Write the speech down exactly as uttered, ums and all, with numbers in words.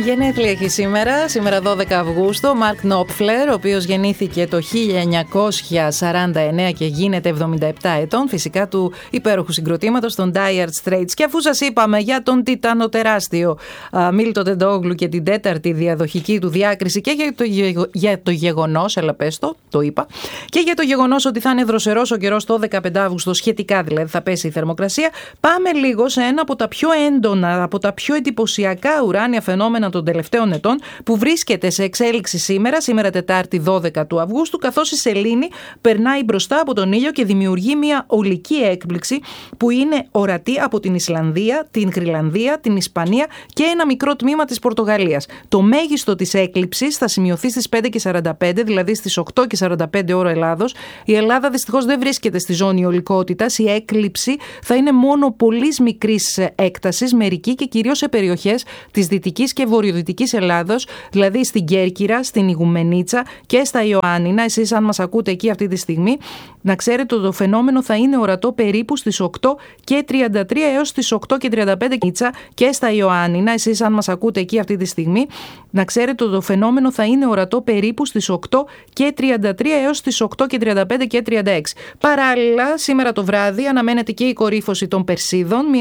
Γενέθλια έχει σήμερα, σήμερα δώδεκα Αυγούστου, Μαρκ Νόπφλερ, ο οποίος γεννήθηκε το χίλια εννιακόσια σαράντα εννέα και γίνεται εβδομήντα επτά ετών, φυσικά του υπέροχου συγκροτήματος των Dire Straits. Και αφού σας είπαμε για τον τιτάνο τεράστιο Μίλτο Τεντόγλου και την τέταρτη διαδοχική του διάκριση και για το, για το γεγονός, έλα πες το, το είπα, και για το γεγονός ότι θα είναι δροσερός ο καιρός το δεκαπέντε Αυγούστου, σχετικά δηλαδή θα πέσει η θερμοκρασία, πάμε λίγο σε ένα από τα πιο έντονα, από τα πιο εντυπωσιακά ουράνια φαινόμενα των τελευταίων ετών, που βρίσκεται σε εξέλιξη σήμερα, σήμερα Τετάρτη δώδεκα του Αυγούστου, καθώς η σελήνη περνάει μπροστά από τον ήλιο και δημιουργεί μια ολική έκπληξη που είναι ορατή από την Ισλανδία, την Γροιλανδία, την Ισπανία και ένα μικρό τμήμα της Πορτογαλίας. Το μέγιστο της έκλειψης θα σημειωθεί στις πέντε και σαράντα πέντε, δηλαδή στις οκτώ και σαράντα πέντε ώρα Ελλάδος. Η Ελλάδα δυστυχώς δεν βρίσκεται στη ζώνη ολικότητας. Η έκλειψη θα είναι μόνο πολύ μικρής έκτασης, μερική και κυρίως σε περιοχές της δυτικής και βορειοδυτικής Ελλάδος, δηλαδή στην Κέρκυρα, στην Ιγουμενίτσα και στα Ιωάννινα. Εσείς, αν μας ακούτε εκεί αυτή τη στιγμή, να ξέρετε ότι το φαινόμενο θα είναι ορατό περίπου στις οκτώ και τριάντα τρία έως τις οκτώ και τριάντα πέντε και στα Ιωάννινα. Εσείς, αν μας ακούτε εκεί αυτή τη στιγμή, να ξέρετε ότι το φαινόμενο θα είναι ορατό περίπου στις οκτώ και τριάντα τρία έως τις οκτώ και τριάντα πέντε και τριάντα έξι. Παράλληλα, σήμερα το βράδυ αναμένεται και η κορύφωση των Περσίδων,